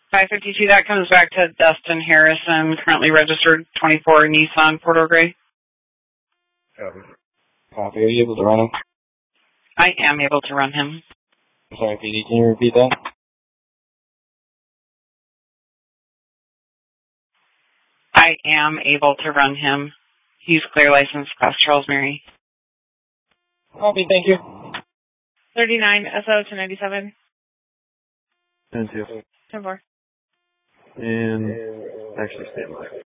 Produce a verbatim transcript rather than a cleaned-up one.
five fifty-two, that comes back to Dustin Harrison, currently registered twenty-four Nissan Porto Gray. Copy. Copy. Are you able to run him? I am able to run him. Sorry, P D, can you repeat that? I am able to run him. He's clear license, class Charles Mary. Copy, thank you. thirty-nine, S O two ninety-seven. ten two. ten four. And actually stand by.